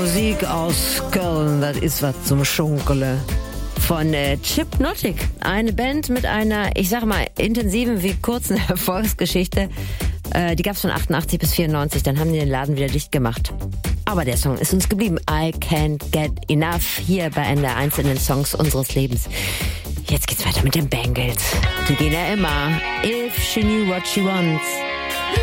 Musik aus Köln, das ist was zum Schunkele. Von Chipnotic, eine Band mit einer, ich sag mal, intensiven wie kurzen Erfolgsgeschichte. Die gab's von 88 bis 94, dann haben die den Laden wieder dicht gemacht. Aber der Song ist uns geblieben. I Can't Get Enough, hier bei einer der einzelnen Songs unseres Lebens. Jetzt geht's weiter mit den Bangles. Die gehen ja immer. If She Knew What She Wants.